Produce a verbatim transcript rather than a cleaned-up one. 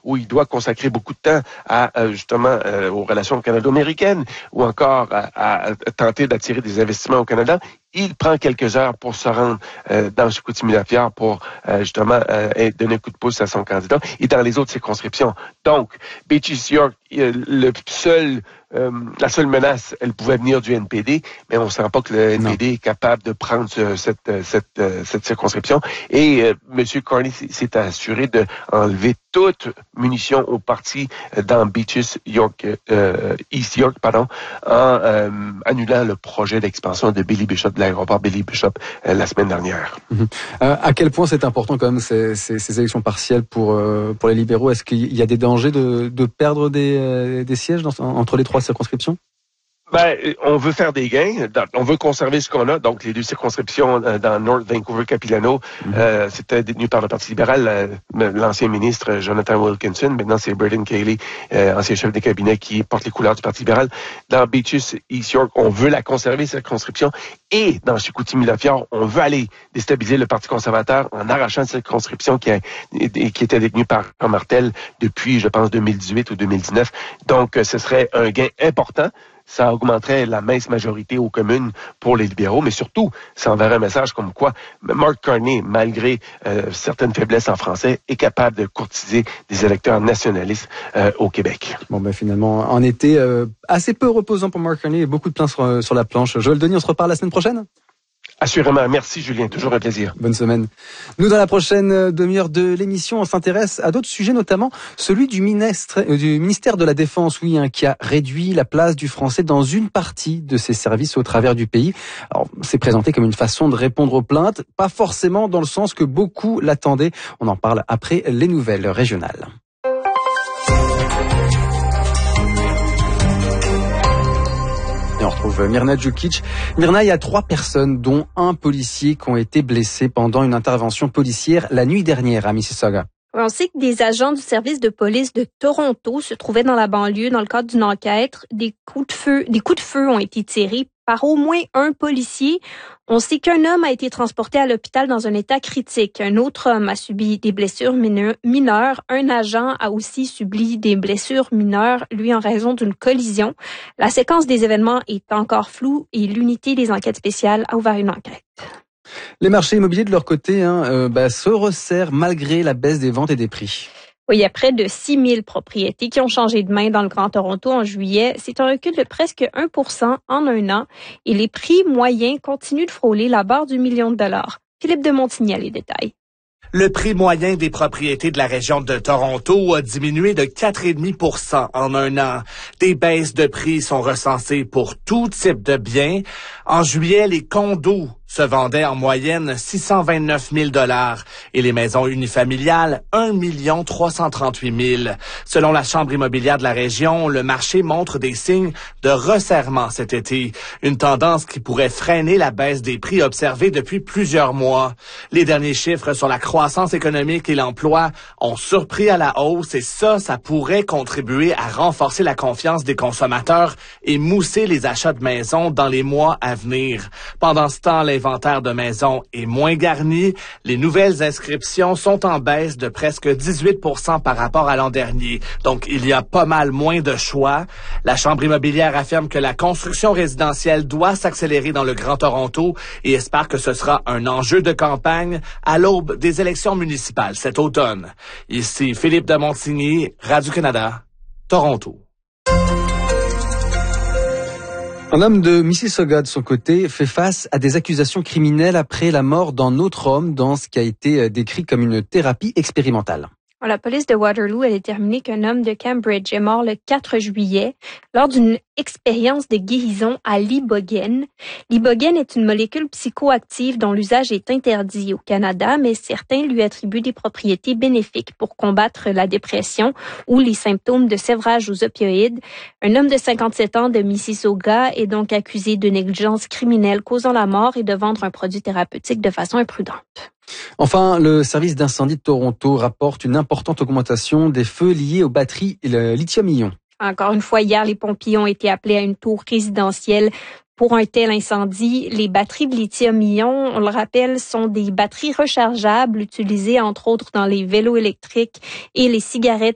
où il doit consacrer beaucoup de temps à euh, justement euh, aux relations canado-américaines ou encore à, à tenter d'attirer des investissements au Canada, il prend quelques heures pour se rendre euh, dans Chicoutimi-Lapierre pour euh, justement euh, donner un coup de pouce à son candidat et dans les autres circonscriptions. Donc, Beaches York, le seul, euh, la seule menace, elle pouvait venir du N P D, mais on ne sent pas que le N P D non. est capable de prendre ce, cette, cette, cette circonscription. Et euh, M. Carney s'est assuré d'enlever toute munition au parti dans Beaches York, euh, East York, pardon, en euh, annulant le projet d'expansion de Billy Bishop, de l'aéroport Billy Bishop, euh, la semaine dernière. Mmh. Euh, à quel point c'est important quand même ces, ces, ces élections partielles pour, euh, pour les libéraux? Est-ce qu'il y a des dangers de, de perdre des, euh, des sièges dans, entre les trois circonscriptions? Ben, on veut faire des gains. On veut conserver ce qu'on a. Donc, les deux circonscriptions dans North Vancouver-Capilano, mm-hmm. euh, c'était détenu par le Parti libéral, euh, l'ancien ministre Jonathan Wilkinson. Maintenant, c'est Braden Cayley, euh, ancien chef de cabinet, qui porte les couleurs du Parti libéral. Dans Beaches, East York, on veut la conserver, cette circonscription. Et dans Chicoutimi-Lapierre, on veut aller déstabiliser le Parti conservateur en arrachant cette circonscription qui, a, qui était détenue par Martel depuis, je pense, deux mille dix-huit ou deux mille dix-neuf. Donc, ce serait un gain important. Ça augmenterait la mince majorité aux communes pour les libéraux, mais surtout, ça enverrait un message comme quoi Mark Carney, malgré euh, certaines faiblesses en français, est capable de courtiser des électeurs nationalistes euh, au Québec. Bon, ben finalement, en été, euh, assez peu reposant pour Mark Carney et beaucoup de plans sur, sur la planche. Joël Denis, on se reparle la semaine prochaine? Assurément. Merci, Julien. Toujours un plaisir. Bonne semaine. Nous, dans la prochaine demi-heure de l'émission, on s'intéresse à d'autres sujets, notamment celui du, ministre, euh, du ministère de la Défense, oui, hein, qui a réduit la place du français dans une partie de ses services au travers du pays. Alors, c'est présenté comme une façon de répondre aux plaintes, pas forcément dans le sens que beaucoup l'attendaient. On en parle après les nouvelles régionales. Et on retrouve Mirna Djukic. Mirna, il y a trois personnes, dont un policier, qui ont été blessés pendant une intervention policière la nuit dernière à Mississauga. On sait que des agents du service de police de Toronto se trouvaient dans la banlieue dans le cadre d'une enquête. Des coups de feu, des coups de feu ont été tirés par au moins un policier. On sait qu'un homme a été transporté à l'hôpital dans un état critique. Un autre homme a subi des blessures mineures. Un agent a aussi subi des blessures mineures, lui, en raison d'une collision. La séquence des événements est encore floue et l'unité des enquêtes spéciales a ouvert une enquête. Les marchés immobiliers, de leur côté, hein, euh, bah, se resserrent malgré la baisse des ventes et des prix. Oui, il y a près de six mille propriétés qui ont changé de main dans le Grand Toronto en juillet. C'est un recul de presque un pour cent en un an et les prix moyens continuent de frôler la barre du million de dollars. Philippe de Montigny a les détails. Le prix moyen des propriétés de la région de Toronto a diminué de quatre virgule cinq pour cent en un an. Des baisses de prix sont recensées pour tout type de biens. En juillet, les condos se vendaient en moyenne six cent vingt-neuf mille dollars et les maisons unifamiliales un million trois cent trente-huit mille. Selon la Chambre immobilière de la région, le marché montre des signes de resserrement cet été, une tendance qui pourrait freiner la baisse des prix observée depuis plusieurs mois. Les derniers chiffres sur la croissance économique et l'emploi ont surpris à la hausse et ça, ça pourrait contribuer à renforcer la confiance des consommateurs et mousser les achats de maisons dans les mois à venir. Pendant ce temps, l'inventaire de maisons est moins garni. Les nouvelles inscriptions sont en baisse de presque dix-huit pour cent par rapport à l'an dernier. Donc, il y a pas mal moins de choix. La Chambre immobilière affirme que la construction résidentielle doit s'accélérer dans le Grand Toronto et espère que ce sera un enjeu de campagne à l'aube des élections municipales cet automne. Ici Philippe de Montigny, Radio-Canada, Toronto. Un homme de Mississauga, de son côté, fait face à des accusations criminelles après la mort d'un autre homme dans ce qui a été décrit comme une thérapie expérimentale. La police de Waterloo a déterminé qu'un homme de Cambridge est mort le quatre juillet lors d'une expérience de guérison à l'ibogaine. L'ibogaine est une molécule psychoactive dont l'usage est interdit au Canada, mais certains lui attribuent des propriétés bénéfiques pour combattre la dépression ou les symptômes de sévrage aux opioïdes. Un homme de cinquante-sept ans de Mississauga est donc accusé de négligence criminelle causant la mort et de vendre un produit thérapeutique de façon imprudente. Enfin, le service d'incendie de Toronto rapporte une importante augmentation des feux liés aux batteries lithium-ion. Encore une fois, hier, les pompiers ont été appelés à une tour résidentielle pour un tel incendie. Les batteries de lithium-ion, on le rappelle, sont des batteries rechargeables utilisées entre autres dans les vélos électriques et les cigarettes